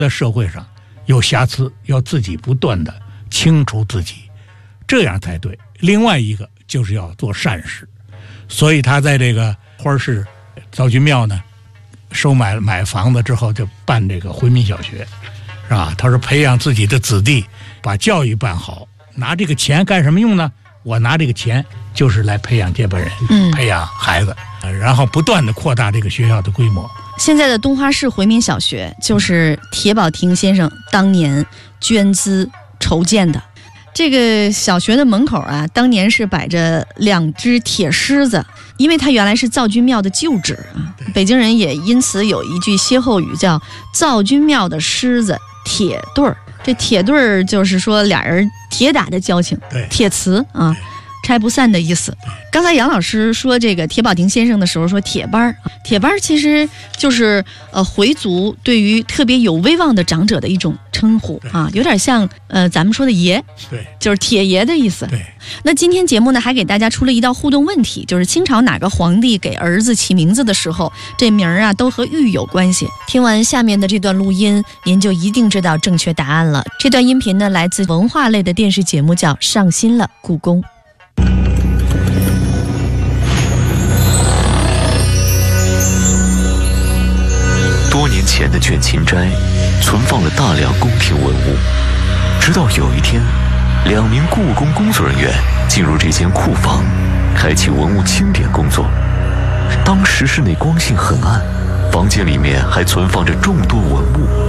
在社会上有瑕疵，要自己不断的清除自己，这样才对。另外一个就是要做善事，所以他在这个花市造君庙呢，买房子之后就办这个回民小学，是吧？他说培养自己的子弟，把教育办好。拿这个钱干什么用呢？我拿这个钱就是来培养接班人，培养孩子，然后不断的扩大这个学校的规模。 现在的东花市回民小学就是铁保廷先生当年捐资筹建的。这个小学的门口啊，当年是摆着2只铁狮子，因为它原来是造君庙的旧址啊。北京人也因此有一句歇后语叫“造君庙的狮子铁对儿”。这铁对儿就是说俩人铁打的交情，铁瓷啊，拆不散的意思。刚才杨老师说这个铁保廷先生的时候说铁班其实就是回族对于特别有威望的长者的一种称呼啊，有点像咱们说的爷， 对， 就是铁爷的意思。 对。 那今天节目呢还给大家出了一道互动问题，就是清朝哪个皇帝给儿子起名字的时候，这名啊都和玉有关系。听完下面的这段录音，您就一定知道正确答案了。这段音频呢来自文化类的电视节目，叫《上新了故宫》。 多年前的卷琴斋存放了大量宫廷文物，直到有一天，2名故宫工作人员进入这间库房，开启文物清点工作。当时室内光线很暗，房间里面还存放着众多文物。